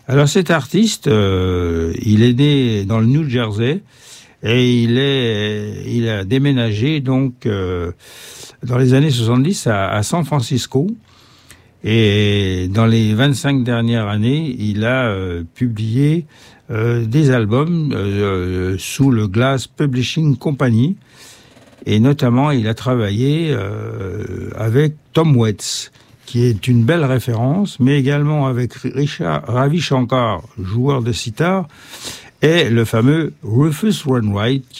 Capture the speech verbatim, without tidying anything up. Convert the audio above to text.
Alors cet artiste, euh, il est né dans le New Jersey et il est, il a déménagé donc euh, dans les années soixante-dix à, à San Francisco. Et dans les vingt-cinq dernières années, il a euh, publié euh, des albums euh, sous le Glass Publishing Company. Et notamment, il a travaillé euh, avec Tom Waits, qui est une belle référence, mais également avec Richard Ravi Shankar, joueur de sitar, et le fameux Rufus Wainwright,